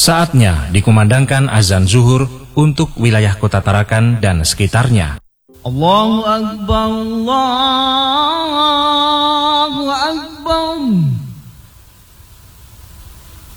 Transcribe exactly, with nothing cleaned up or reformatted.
Saatnya dikumandangkan azan zuhur untuk wilayah Kota Tarakan dan sekitarnya. Allahu Akbar, Allah